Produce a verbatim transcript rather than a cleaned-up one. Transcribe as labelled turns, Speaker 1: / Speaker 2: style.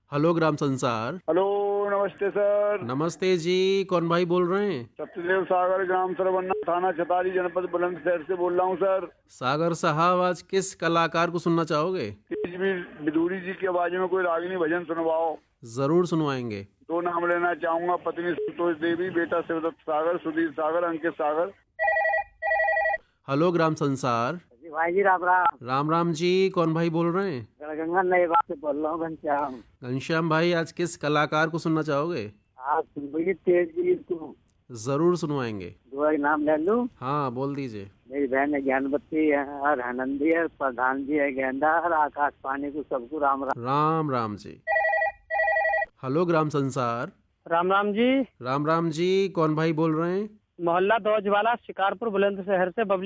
Speaker 1: Hello ग्राम संसार।
Speaker 2: Hello, नमस्ते sir.
Speaker 1: नमस्ते जी, कौन भाई बोल रहे हैं?
Speaker 2: सत्यदेव सागर, ग्राम सरवन्ना, थाना छतारी, जनपद बुलंदशहर से बोल रहा हूँ सर।
Speaker 1: सागर साहब, आज किस कलाकार को सुनना चाहोगे?
Speaker 2: तेज भी विदुरी जी की आवाज में कोई रागिनी भजन सुनवाओ।
Speaker 1: जरूर सुनवाएंगे।
Speaker 2: दो नाम लेना चाहूंगा, पत्नी संतोष देवी, बेटा शिवदत्त सागर, सुधीर सागर, अंकित सागर।
Speaker 1: हेलो ग्राम संसार।
Speaker 3: जी भाई जी, राम राम।
Speaker 1: राम राम जी, कौन भाई बोल रहे हैं?
Speaker 3: गणगंगा नई बात से बोल रहा हूँ, घनश्याम।
Speaker 1: घनश्याम भाई, आज किस कलाकार को सुनना चाहोगे?
Speaker 3: आप सुनिए तेज भी तू।
Speaker 1: जरूर सुनवाएंगे।
Speaker 3: दुआ के नाम ले लूं।
Speaker 1: हाँ, बोल दीजिए।
Speaker 3: मेरी बहन है ज्ञानवती है, और आनंदी है, प्रधान जी है गेंदा, और आकाश पानी को सबको राम राम।
Speaker 1: राम राम जी। हेलो ग्राम संसार।
Speaker 4: राम राम जी।
Speaker 1: राम राम जी, कौन भाई बोल रहे हैं?
Speaker 4: मोहल्ला दौजवाला, शिकारपुर, बुलंदशहर से बबली